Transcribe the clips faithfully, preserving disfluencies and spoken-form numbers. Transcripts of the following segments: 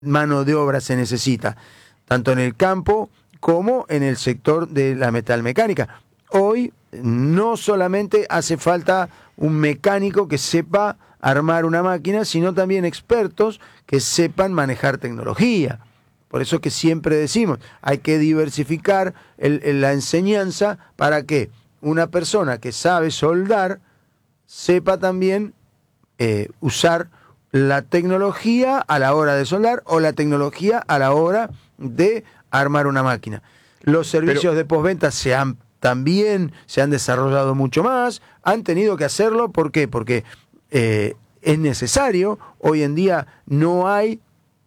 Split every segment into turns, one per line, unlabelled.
mano de obra se necesita, tanto en el campo como en el sector de la metalmecánica. Hoy no solamente hace falta un mecánico que sepa armar una máquina, sino también expertos que sepan manejar tecnología. Por eso que siempre decimos, hay que diversificar el, el, la enseñanza para que una persona que sabe soldar sepa también eh, usar la tecnología a la hora de soldar o la tecnología a la hora de armar una máquina. Los servicios Pero... de postventa se han, también se han desarrollado mucho más, han tenido que hacerlo, ¿por qué? Porque eh, es necesario, hoy en día no hay,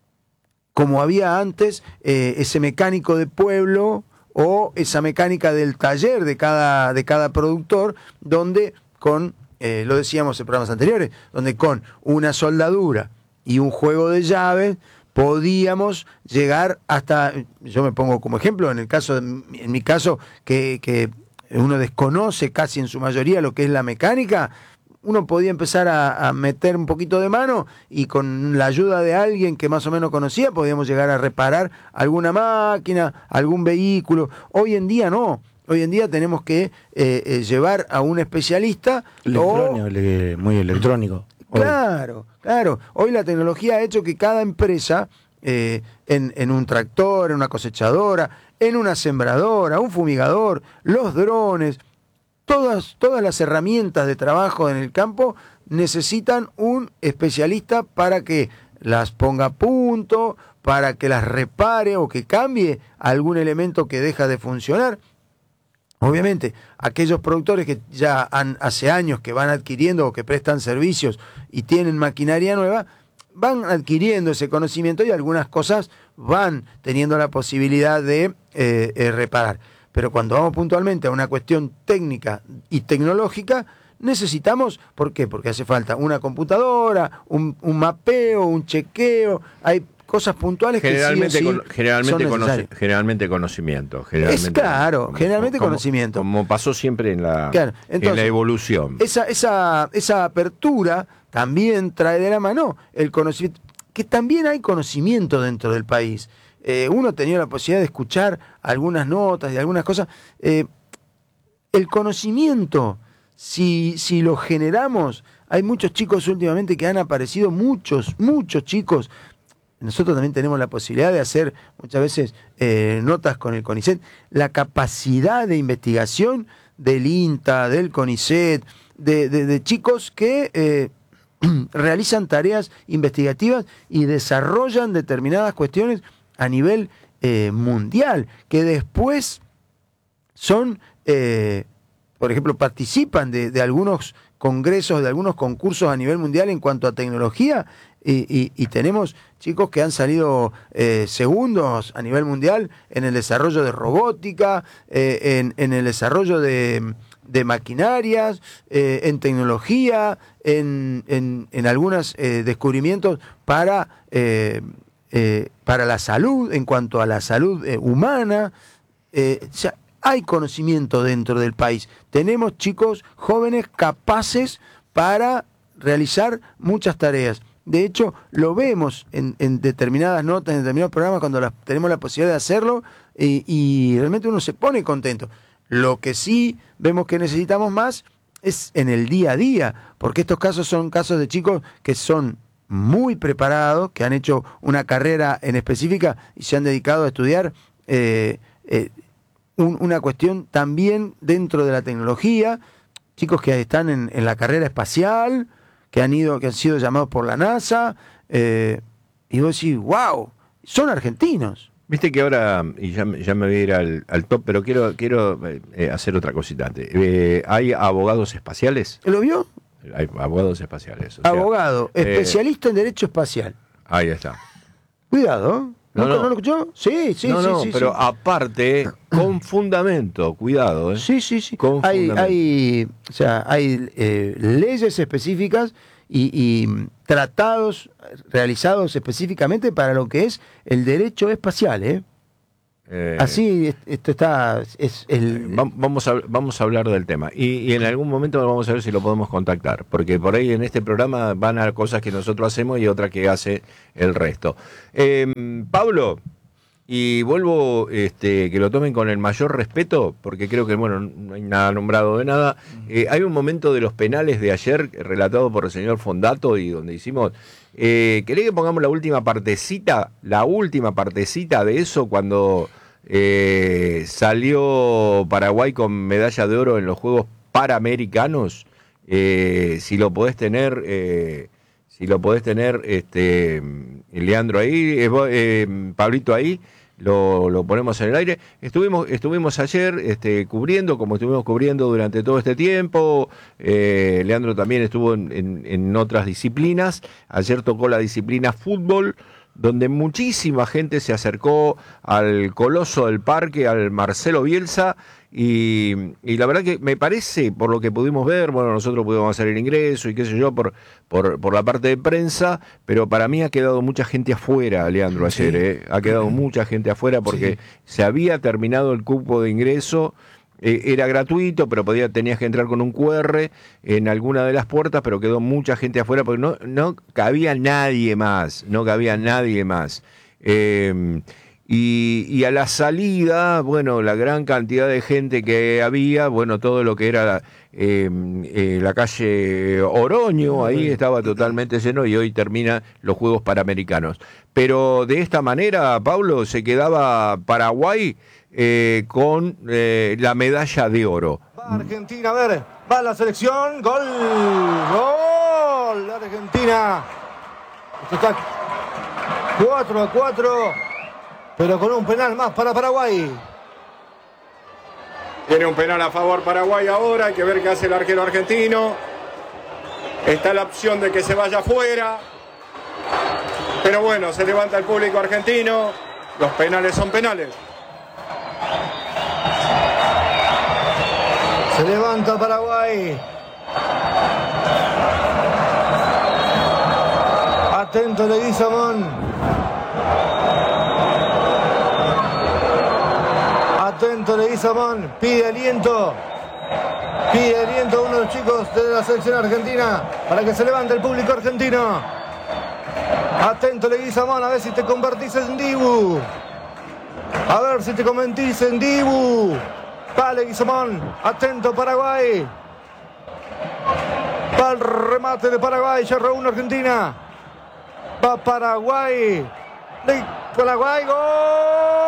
como había antes, eh, ese mecánico de pueblo o esa mecánica del taller de cada, de cada productor, donde con, eh, lo decíamos en programas anteriores, donde con una soldadura y un juego de llaves podíamos llegar hasta, yo me pongo como ejemplo, en el caso, de, en mi caso, que, que uno desconoce casi en su mayoría lo que es la mecánica, uno podía empezar a, a meter un poquito de mano y con la ayuda de alguien que más o menos conocía podíamos llegar a reparar alguna máquina, algún vehículo. Hoy en día no. Hoy en día tenemos que eh, eh, llevar a un especialista.
Electrónico, o... muy electrónico.
Claro, claro. Hoy la tecnología ha hecho que cada empresa, eh, en, en un tractor, en una cosechadora, en una sembradora, un fumigador, los drones, Todas, todas las herramientas de trabajo en el campo necesitan un especialista para que las ponga a punto, para que las repare o que cambie algún elemento que deja de funcionar. Obviamente, aquellos productores que ya han, hace años que van adquiriendo o que prestan servicios y tienen maquinaria nueva, van adquiriendo ese conocimiento y algunas cosas van teniendo la posibilidad de eh, eh, reparar. Pero cuando vamos puntualmente a una cuestión técnica y tecnológica, necesitamos, ¿por qué? Porque hace falta una computadora, un, un mapeo, un chequeo, hay cosas puntuales
generalmente
que sí o sí
con, generalmente,
son
conoce, generalmente conocimiento. Generalmente,
es claro,
como,
generalmente
como,
conocimiento.
Como pasó siempre en la,
claro. Entonces,
en la evolución.
Esa, esa, esa apertura también trae de la mano el conocimiento, que también hay conocimiento dentro del país. Eh, uno tenía la posibilidad de escuchar algunas notas y algunas cosas. Eh, el conocimiento, si, si lo generamos, hay muchos chicos últimamente que han aparecido, muchos, muchos chicos. Nosotros también tenemos la posibilidad de hacer muchas veces eh, notas con el CONICET. La capacidad de investigación del INTA, del CONICET, de, de, de chicos que eh, realizan tareas investigativas y desarrollan determinadas cuestiones a nivel eh, mundial, que después son, eh, por ejemplo, participan de, de algunos congresos, de algunos concursos a nivel mundial en cuanto a tecnología, y, y, y tenemos chicos que han salido eh, segundos a nivel mundial en el desarrollo de robótica, eh, en, en el desarrollo de, de maquinarias, eh, en tecnología, en, en, en algunos eh, descubrimientos para... Eh, Eh, para la salud, en cuanto a la salud eh, humana. Eh, o sea, hay conocimiento dentro del país. Tenemos chicos jóvenes capaces para realizar muchas tareas. De hecho, lo vemos en, en determinadas notas, en determinados programas, cuando las, tenemos la posibilidad de hacerlo, eh, y realmente uno se pone contento. Lo que sí vemos que necesitamos más es en el día a día, porque estos casos son casos de chicos que son muy preparados, que han hecho una carrera en específica y se han dedicado a estudiar eh, eh, un, una cuestión también dentro de la tecnología, chicos que están en, en la carrera espacial, que han ido, que han sido llamados por la NASA, eh, y vos decís, wow, son argentinos.
Viste que ahora, y ya, ya me voy a ir al, al top, pero quiero, quiero eh, hacer otra cosita antes. Eh, ¿Hay abogados espaciales?
¿Lo vio?
Hay abogados espaciales. O sea,
abogado, especialista eh, en derecho espacial.
Ahí está.
Cuidado. ¿No,
no, no.
¿No lo escuchó? Sí, sí,
no,
sí.
No,
sí
pero
sí.
aparte, con fundamento, cuidado. ¿eh?
Sí, sí, sí.
Con
hay,
fundamento.
hay, o sea, hay eh, leyes específicas y, y tratados realizados específicamente para lo que es el derecho espacial, ¿eh?
Eh,
Así, esto está, es el...
Vamos a, vamos a hablar del tema y, y en algún momento vamos a ver si lo podemos contactar, porque por ahí en este programa van a cosas que nosotros hacemos y otras que hace el resto. Eh, Pablo, y vuelvo este, que lo tomen con el mayor respeto, porque creo que bueno, no hay nada nombrado de nada. Eh, hay un momento de los penales de ayer relatado por el señor Fondato y donde hicimos... Eh, ¿Querés que pongamos la última partecita, la última partecita de eso cuando eh, salió Paraguay con medalla de oro en los Juegos Panamericanos? Eh, si lo podés tener, eh, si lo podés tener, este, Leandro ahí, eh, eh, Pablito ahí. Lo, lo ponemos en el aire. Estuvimos, estuvimos ayer este, cubriendo, como estuvimos cubriendo durante todo este tiempo. Eh, Leandro también estuvo en, en, en otras disciplinas. Ayer tocó la disciplina fútbol, donde muchísima gente se acercó al coloso del parque, al Marcelo Bielsa. Y, y la verdad que me parece, por lo que pudimos ver, bueno, nosotros pudimos hacer el ingreso y qué sé yo, por, por, por la parte de prensa, pero para mí ha quedado mucha gente afuera, Leandro, ayer, sí. eh, ha quedado mucha gente afuera porque sí. Se había terminado el cupo de ingreso, eh, era gratuito, pero podía, tenías que entrar con un cu erre en alguna de las puertas, pero quedó mucha gente afuera porque no, no cabía nadie más, no cabía nadie más. Eh, Y, y a la salida, bueno, la gran cantidad de gente que había, bueno, todo lo que era eh, eh, la calle Oroño, ahí estaba totalmente lleno y hoy termina los Juegos Panamericanos. Pero de esta manera, Pablo, se quedaba Paraguay eh, con eh, la medalla de oro.
Va Argentina, a ver, va la selección, gol, gol, Argentina. Esto está cuatro a cuatro. Pero con un penal más para Paraguay.
Tiene un penal a favor Paraguay ahora. Hay que ver qué hace el arquero argentino. Está la opción de que se vaya afuera. Pero bueno, se levanta el público argentino. Los penales son penales.
Se levanta Paraguay. Atento Leguizamón. Atento Leguizamón, pide aliento, pide aliento a uno de los chicos de la selección argentina para que se levante el público argentino. Atento Leguizamón, a ver si te convertís en Dibu, a ver si te convertís en Dibu. Va Leguizamón, atento Paraguay, va el remate de Paraguay, ya uno Argentina, va Paraguay, Paraguay, gol.